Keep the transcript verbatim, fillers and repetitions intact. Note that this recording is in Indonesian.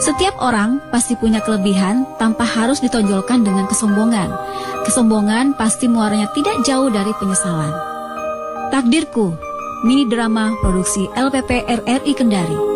Setiap orang pasti punya kelebihan tanpa harus ditonjolkan dengan kesombongan. Kesombongan pasti muaranya tidak jauh dari penyesalan. Takdirku, mini drama produksi L P P R R I Kendari.